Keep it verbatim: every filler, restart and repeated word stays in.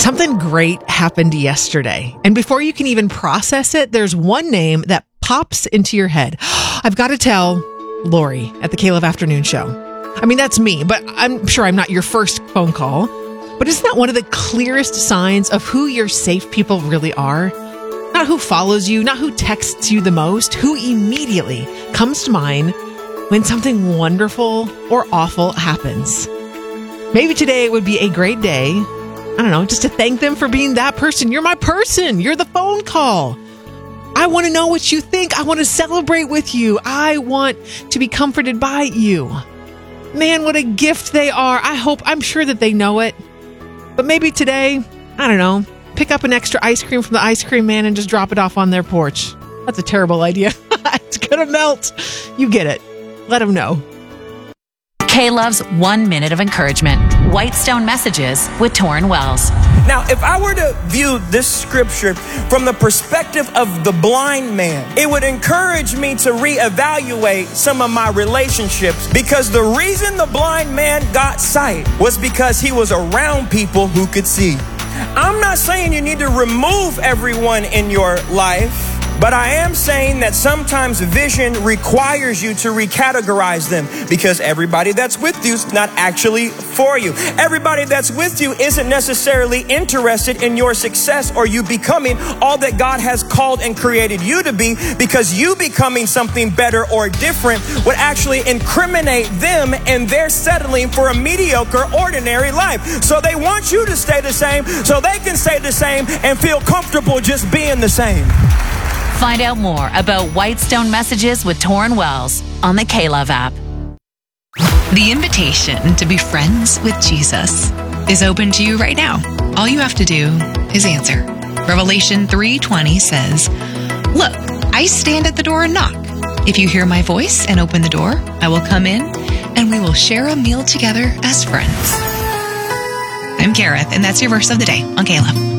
Something great happened yesterday. And before you can even process it, there's one name that pops into your head. I've got to tell Lori at the K-Love Afternoon Show. I mean, that's me, but I'm sure I'm not your first phone call. But isn't that one of the clearest signs of who your safe people really are? Not who follows you, not who texts you the most, who immediately comes to mind when something wonderful or awful happens. Maybe today would be a great day, I don't know, just to thank them for being that person. You're my person. You're the phone call. I want to know what you think. I want to celebrate with you. I want to be comforted by you. Man, what a gift they are. I hope, I'm sure that they know it. But maybe today, I don't know, pick up an extra ice cream from the ice cream man and just drop it off on their porch. That's a terrible idea. It's going to melt. You get it. Let them know. K-Love's One Minute of Encouragement. Whitestone Messages with Torrin Wells. Now, if I were to view this scripture from the perspective of the blind man, it would encourage me to reevaluate some of my relationships, because the reason the blind man got sight was because he was around people who could see. I'm not saying you need to remove everyone in your life, but I am saying that sometimes vision requires you to recategorize them, because everybody that's with you is not actually for you. Everybody that's with you isn't necessarily interested in your success or you becoming all that God has called and created you to be, because you becoming something better or different would actually incriminate them, and they're settling for a mediocre, ordinary life. So they want you to stay the same so they can stay the same and feel comfortable just being the same. Find out more about Whitestone Messages with Torrin Wells on the K-Love app. The invitation to be friends with Jesus is open to you right now. All you have to do is answer. Revelation three twenty says, "Look, I stand at the door and knock. If you hear my voice and open the door, I will come in and we will share a meal together as friends." I'm Gareth, and that's your verse of the day on K-Love.